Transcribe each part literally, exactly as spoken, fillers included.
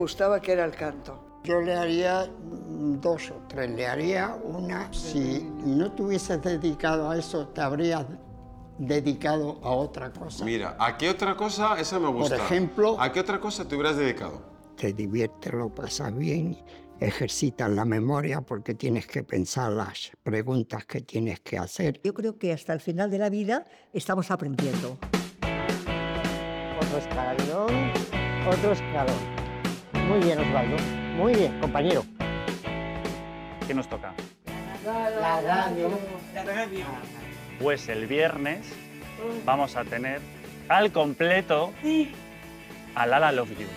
Gustaba que era el canto. Yo le haría dos o tres, le haría una. Si no te hubieses dedicado a eso, te habrías dedicado a otra cosa. Mira, ¿a qué otra cosa? Esa me gusta. Por ejemplo, ¿a qué otra cosa te hubieras dedicado? Te diviertes, lo pasas bien, ejercitas la memoria porque tienes que pensar las preguntas que tienes que hacer. Yo creo que hasta el final de la vida estamos aprendiendo. Otro escalón, otro escalón. Muy bien, Osvaldo. Muy bien, compañero. ¿Qué nos toca? La radio. La radio. Pues el viernes vamos a tener al completo Sí. a Lala Love You.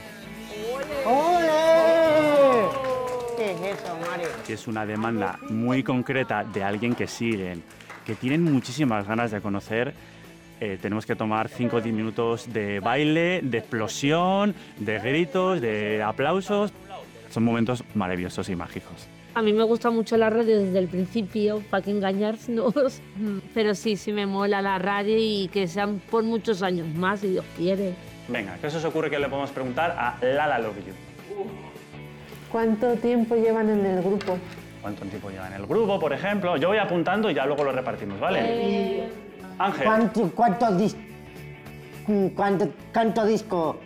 ¡Ole! ¿Qué es eso, Mario? Que es una demanda muy concreta de alguien que siguen, que tienen muchísimas ganas de conocer. Eh, tenemos que tomar cinco o diez minutos de baile, de explosión, de gritos, de aplausos. Son momentos maravillosos y mágicos. A mí me gusta mucho la radio desde el principio, para que engañarnos. Pero sí, sí me mola la radio y que sean por muchos años más, si Dios quiere. Venga, ¿qué se os ocurre que le podemos preguntar a Lala Love You? ¿Cuánto tiempo llevan en el grupo? ¿Cuánto tiempo lleva en el grupo, por ejemplo? Yo voy apuntando y ya luego lo repartimos, ¿vale? Eh... Ángel. ¿Cuánto, cuánto, dis, cuánto, cuánto disco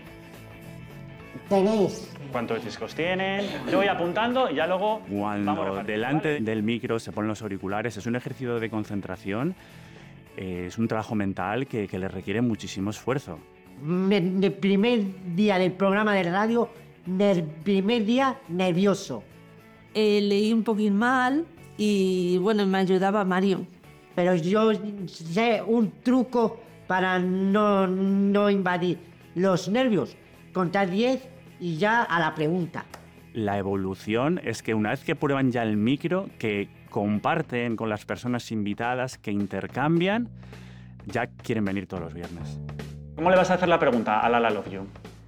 tenéis? ¿Cuántos discos tienen? Yo voy apuntando y ya luego... Cuando delante ¿vale? del micro se ponen los auriculares, es un ejercicio de concentración, eh, es un trabajo mental que, que le requiere muchísimo esfuerzo. En el primer día del programa de radio, el primer día nervioso. Eh, leí un poquito mal y bueno, me ayudaba Mario. Pero yo sé un truco para no, no invadir los nervios. Contar diez y ya a la pregunta. La evolución es que una vez que prueban ya el micro, que comparten con las personas invitadas, que intercambian, ya quieren venir todos los viernes. ¿Cómo le vas a hacer la pregunta a Lala Love You?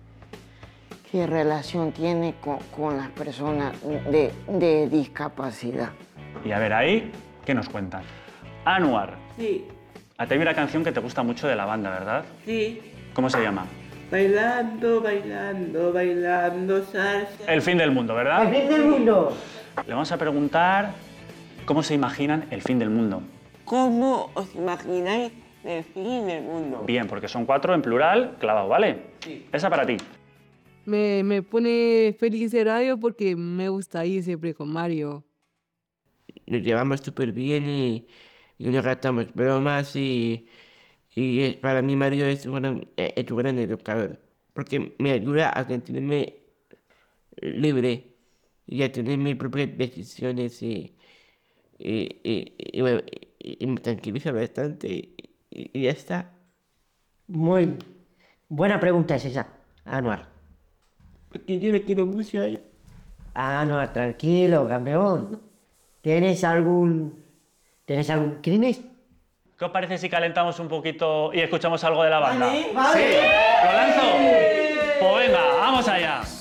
¿Qué relación tiene con, con las personas de, de discapacidad? Y a ver ahí, ¿qué nos cuentan? Anuar. Sí. A ti hay una canción que te gusta mucho de la banda, ¿verdad? Sí. ¿Cómo se llama? Bailando, bailando, bailando, salsa. El fin del mundo, ¿verdad? ¡El fin del mundo! Le vamos a preguntar cómo se imaginan el fin del mundo. ¿Cómo os imagináis el fin del mundo? Bien, porque son cuatro en plural, clavado, ¿vale? Sí. Esa para ti. Me, me pone feliz el radio porque me gusta ir siempre con Mario. Nos llevamos súper bien y, y nos gastamos bromas y, y es, para mí Mario es un gran, es un gran educador porque me ayuda a sentirme libre y a tener mis propias decisiones y, y, y, y, bueno, y, y me tranquiliza bastante y, y ya está. Muy buena pregunta es esa, Anuar. Porque yo le quiero mucho a él. Anuar, tranquilo, campeón. ¿Tienes algún... ¿Tienes algún crines? ¿Qué os parece si calentamos un poquito y escuchamos algo de la banda? Vale, vale. ¿Sí? ¿Lo lanzo? Pues venga, vamos allá.